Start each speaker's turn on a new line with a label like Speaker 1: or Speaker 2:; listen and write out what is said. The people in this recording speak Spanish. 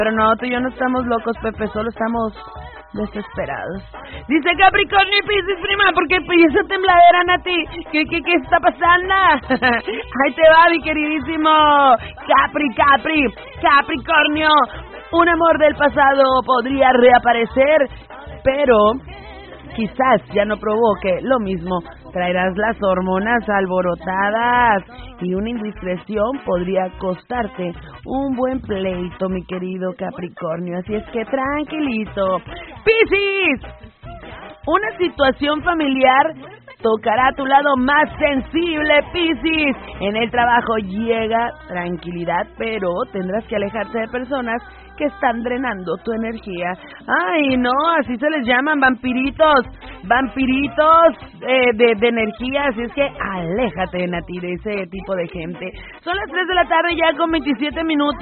Speaker 1: Pero no, tú y yo no estamos locos, Pepe, solo estamos desesperados. Dice Capricornio y Piscis, prima, ¿por qué esa tembladera, Nati? ¿Qué está pasando? Ahí te va, mi queridísimo Capricornio. Un amor del pasado podría reaparecer, pero quizás ya no provoque lo mismo. Traerás las hormonas alborotadas y una indiscreción podría costarte un buen pleito, mi querido Capricornio. Así es que tranquilito. Piscis, una situación familiar tocará tu lado más sensible, Piscis. En el trabajo llega tranquilidad, pero tendrás que alejarte de personas que están drenando tu energía. Ay, no, así se les llaman, vampiritos de energía. Así es que aléjate, Nati, de ese tipo de gente. Son las 3 de la tarde ya con 27 minutos.